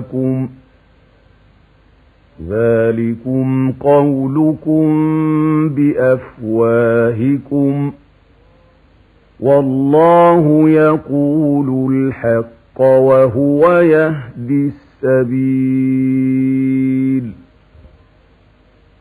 لكم ذلكم قولكم بأفواهكم والله يقول الحق وهو يهدي السبيل